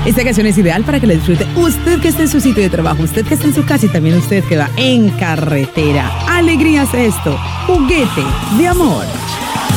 Esta canción es ideal para que la disfrute usted que está en su sitio de trabajo, usted que está en su casa y también usted que va en carretera. Alegría es esto, Juguete de Amor.